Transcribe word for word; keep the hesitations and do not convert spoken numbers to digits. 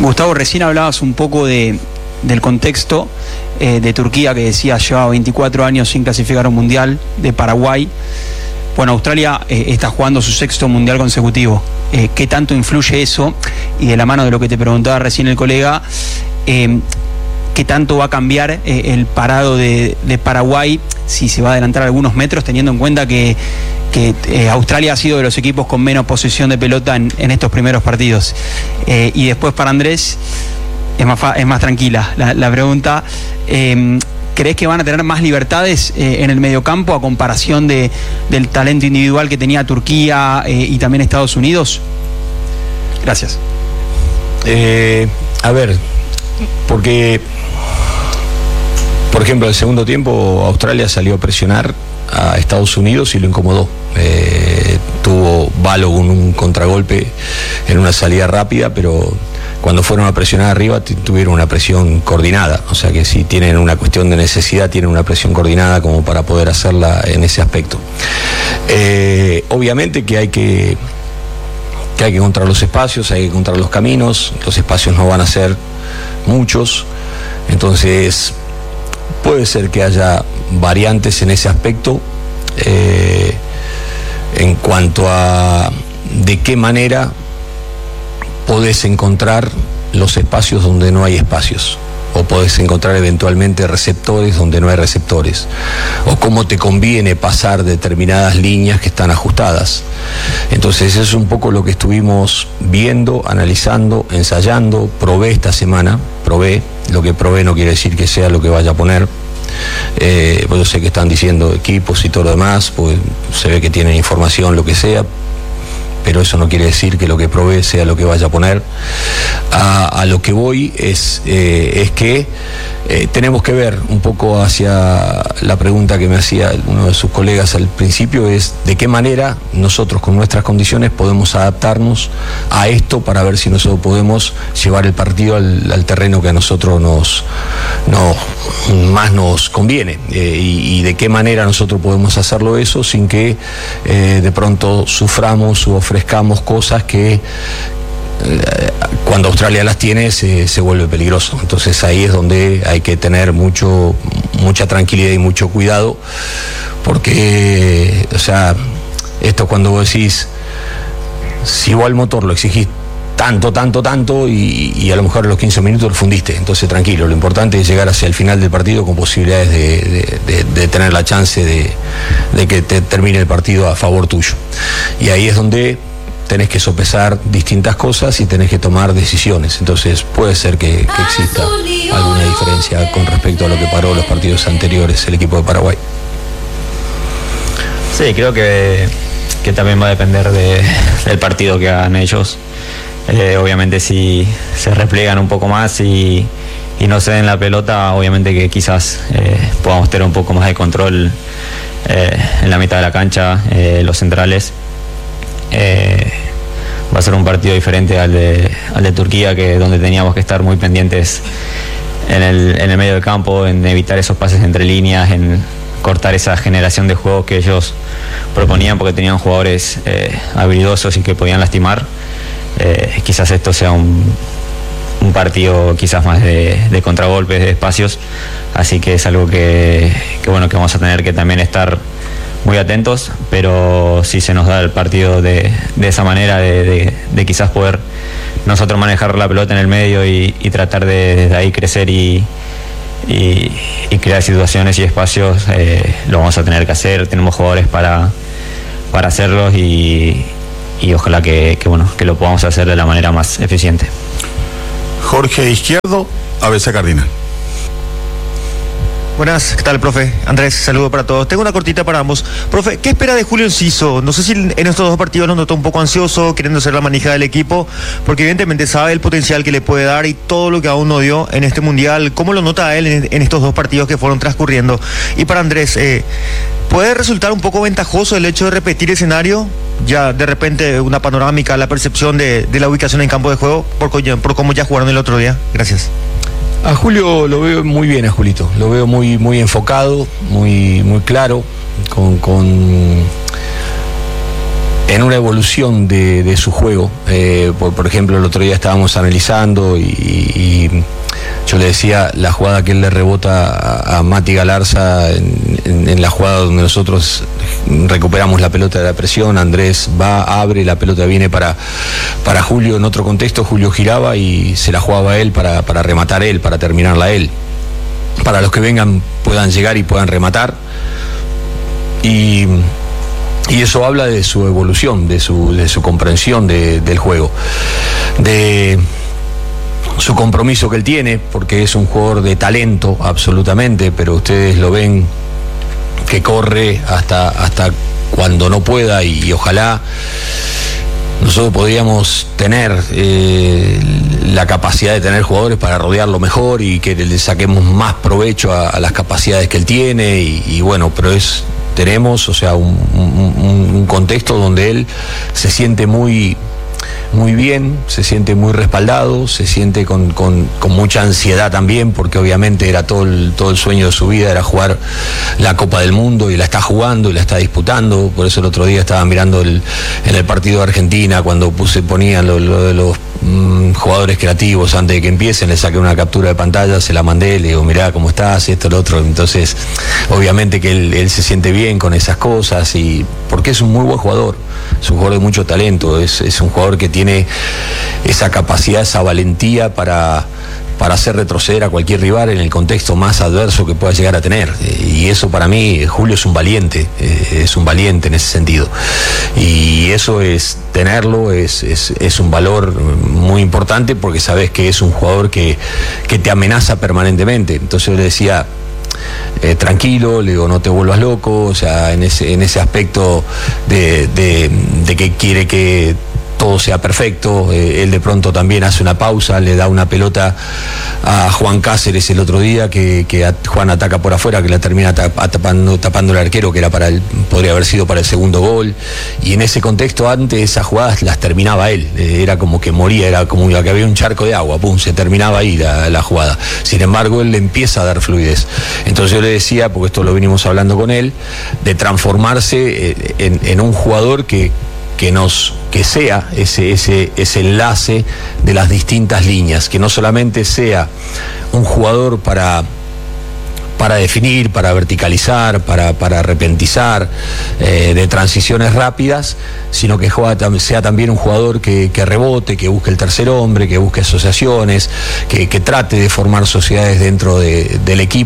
Gustavo, recién hablabas un poco de, del contexto eh, de Turquía, que decía llevaba veinticuatro años sin clasificar a un mundial, de Paraguay. Bueno, Australia eh, está jugando su sexto mundial consecutivo. Eh, ¿Qué tanto influye eso? Y de la mano de lo que te preguntaba recién el colega, eh, ¿qué tanto va a cambiar eh, el parado de, de Paraguay si se va a adelantar algunos metros, teniendo en cuenta que, que eh, Australia ha sido de los equipos con menos posesión de pelota en, en estos primeros partidos? Eh, y después para Andrés, es más, es más tranquila la, la pregunta. Eh, ¿Crees que van a tener más libertades eh, en el mediocampo a comparación de, del talento individual que tenía Turquía eh, y también Estados Unidos? Gracias. Eh, a ver, porque, por ejemplo, en el segundo tiempo Australia salió a presionar a Estados Unidos y lo incomodó. Eh, tuvo Balogun un contragolpe en una salida rápida, pero cuando fueron a presionar arriba tuvieron una presión coordinada, o sea que si tienen una cuestión de necesidad, tienen una presión coordinada como para poder hacerla en ese aspecto. Eh, obviamente que hay que, que hay que encontrar los espacios, hay que encontrar los caminos, los espacios no van a ser muchos, entonces puede ser que haya variantes en ese aspecto, eh, en cuanto a de qué manera podés encontrar los espacios donde no hay espacios, o podés encontrar eventualmente receptores donde no hay receptores, o cómo te conviene pasar determinadas líneas que están ajustadas. Entonces eso es un poco lo que estuvimos viendo, analizando, ensayando. Probé esta semana, probé, lo que probé no quiere decir que sea lo que vaya a poner. Eh, pues yo sé que están diciendo equipos y todo lo demás, pues se ve que tienen información, lo que sea, pero eso no quiere decir que lo que probé sea lo que vaya a poner. A, a lo que voy es, eh, es que eh, tenemos que ver un poco hacia la pregunta que me hacía uno de sus colegas al principio, es de qué manera nosotros con nuestras condiciones podemos adaptarnos a esto para ver si nosotros podemos llevar el partido al, al terreno que a nosotros nos, nos más nos conviene, eh, y, y de qué manera nosotros podemos hacerlo eso sin que eh, de pronto suframos o ofrezcamos cosas que cuando Australia las tiene se, se vuelve peligroso. Entonces ahí es donde hay que tener mucho mucha tranquilidad y mucho cuidado, porque o sea, esto cuando vos decís, si vos al motor lo exigís tanto, tanto, tanto y, y a lo mejor a los quince minutos lo fundiste, entonces tranquilo, lo importante es llegar hacia el final del partido con posibilidades de, de, de, de tener la chance de, de que te termine el partido a favor tuyo. Y ahí es donde tenés que sopesar distintas cosas y tenés que tomar decisiones. Entonces puede ser que, que exista alguna diferencia con respecto a lo que paró los partidos anteriores el equipo de Paraguay. Sí, creo que, que también va a depender de, del partido que hagan ellos. Eh, obviamente si se repliegan un poco más y, y no ceden la pelota, obviamente que quizás eh, podamos tener un poco más de control eh, en la mitad de la cancha, eh, los centrales. Eh, va a ser un partido diferente al de, al de Turquía, que donde teníamos que estar muy pendientes en el, en el medio del campo, en evitar esos pases entre líneas, en cortar esa generación de juegos que ellos proponían, porque tenían jugadores eh, habilidosos y que podían lastimar. Eh, quizás esto sea un, un partido quizás más de, de contragolpes, de espacios, así que es algo que, que bueno, que vamos a tener que también estar muy atentos, pero si se nos da el partido de, de esa manera, de, de, de quizás poder nosotros manejar la pelota en el medio y, y tratar de desde ahí crecer y, y, y crear situaciones y espacios, eh, lo vamos a tener que hacer. Tenemos jugadores para, para hacerlos y, y ojalá que, que, bueno, que lo podamos hacer de la manera más eficiente. Jorge Izquierdo, A B C Cardinal. Buenas, ¿qué tal, profe? Andrés, saludo para todos. Tengo una cortita para ambos. Profe, ¿qué espera de Julio Enciso? No sé si en estos dos partidos lo notó un poco ansioso, queriendo ser la manija del equipo, porque evidentemente sabe el potencial que le puede dar y todo lo que aún no dio en este Mundial. ¿Cómo lo nota él en, en estos dos partidos que fueron transcurriendo? Y para Andrés, eh, ¿puede resultar un poco ventajoso el hecho de repetir escenario? Ya de repente una panorámica, la percepción de, de la ubicación en campo de juego, por, por cómo ya jugaron el otro día. Gracias. A Julio lo veo muy bien, a Julito. Lo veo muy, muy enfocado, muy, muy claro, con, con, en una evolución de, de su juego. Eh, por, por ejemplo, el otro día estábamos analizando y, y yo le decía la jugada que él le rebota a, a Mati Galarza en, en, en la jugada donde nosotros recuperamos la pelota de la presión. Andrés va, abre, la pelota viene para, para Julio. En otro contexto, Julio giraba y se la jugaba a él para, para rematar él, para terminarla él. Para los que vengan puedan llegar y puedan rematar. Y... Y eso habla de su evolución, de su, de su comprensión de, del juego, de su compromiso que él tiene, porque es un jugador de talento, absolutamente, pero ustedes lo ven que corre hasta, hasta cuando no pueda y, y ojalá nosotros podríamos tener eh, la capacidad de tener jugadores para rodearlo mejor y que le saquemos más provecho a, a las capacidades que él tiene y, y bueno, pero es... tenemos, o sea, un, un, un contexto donde él se siente muy, muy bien, se siente muy respaldado, se siente con, con, con mucha ansiedad también, porque obviamente era todo el, todo el sueño de su vida, era jugar la Copa del Mundo y la está jugando y la está disputando. Por eso el otro día estaba mirando el, en el partido de Argentina, cuando puse, ponían lo, lo de los mmm, jugadores creativos antes de que empiecen, le saqué una captura de pantalla, se la mandé, le digo, mirá cómo estás, esto, lo otro. Entonces, obviamente que él, él se siente bien con esas cosas, y porque es un muy buen jugador, es un jugador de mucho talento, es, es un jugador que tiene esa capacidad, esa valentía para, para hacer retroceder a cualquier rival en el contexto más adverso que pueda llegar a tener. Y eso para mí, Julio es un valiente, es un valiente en ese sentido. Y eso es tenerlo, es, es, es un valor muy importante, porque sabes que es un jugador que, que te amenaza permanentemente. Entonces yo le decía, Eh, tranquilo, le digo, no te vuelvas loco, o sea, en ese, en ese aspecto de, de, de que quiere que todo sea perfecto. Eh, él de pronto también hace una pausa, le da una pelota a Juan Cáceres el otro día, que, que a Juan ataca por afuera, que la termina tap, tapando, tapando el arquero, que era para el, podría haber sido para el segundo gol, y en ese contexto antes esas jugadas las terminaba él, eh, era como que moría, era como que había un charco de agua, pum, se terminaba ahí la, la jugada. Sin embargo, él le empieza a dar fluidez. Entonces yo le decía, porque esto lo venimos hablando con él, de transformarse en, en un jugador que que nos que sea ese, ese, ese enlace de las distintas líneas, que no solamente sea un jugador para para definir, para verticalizar, para, para repentizar, eh, de transiciones rápidas, sino que juega, sea también un jugador que, que rebote, que busque el tercer hombre, que busque asociaciones, que, que trate de formar sociedades dentro de, del equipo.